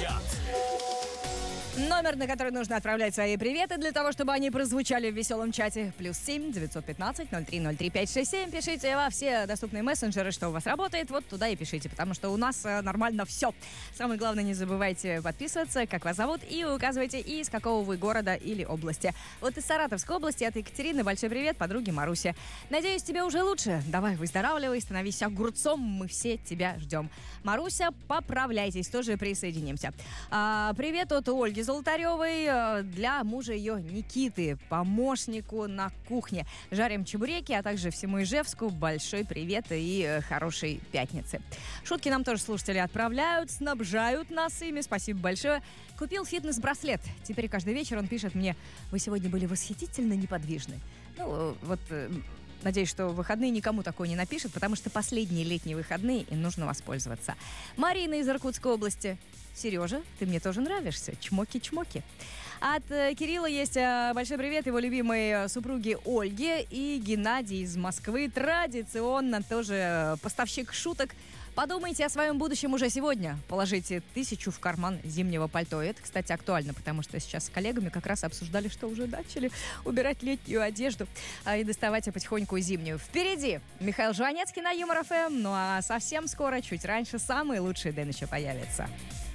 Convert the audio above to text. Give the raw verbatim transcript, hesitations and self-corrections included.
чат. Номер, на который нужно отправлять свои приветы для того, чтобы они прозвучали в веселом чате. Плюс семь девятьсот пятнадцать ноль три ноль три пять шесть семь. Пишите во все доступные мессенджеры, что у вас работает. Вот туда и пишите, потому что у нас э, нормально все. Самое главное, не забывайте подписываться, как вас зовут, и указывайте, из какого вы города или области. Вот из Саратовской области от Екатерины большой привет подруге Марусе. Надеюсь, тебе уже лучше. Давай, выздоравливай, становись огурцом. Мы все тебя ждем. Маруся, поправляйтесь, тоже присоединимся. А, привет от Ольги Золотаревой для мужа ее Никиты, помощнику на кухне. Жарим чебуреки, а также всему Ижевску большой привет и хорошей пятницы. Шутки нам тоже слушатели отправляют, снабжают нас ими. Спасибо большое. Купил фитнес-браслет. Теперь каждый вечер он пишет мне: вы сегодня были восхитительно неподвижны. Ну, вот... Надеюсь, что в выходные никому такое не напишет, потому что последние летние выходные, им нужно воспользоваться. Марина из Иркутской области. Сережа, ты мне тоже нравишься. Чмоки-чмоки. От э, Кирилла есть э, большой привет его любимой супруге Ольге, и Геннадий из Москвы. Традиционно тоже э, поставщик шуток. Подумайте о своем будущем уже сегодня. Положите тысячу в карман зимнего пальто. Это, кстати, актуально, потому что сейчас с коллегами как раз обсуждали, что уже начали убирать летнюю одежду а, и доставать потихоньку зимнюю. Впереди Михаил Жванецкий на Юмор ФМ. Ну а совсем скоро, чуть раньше, самый лучший день еще появится.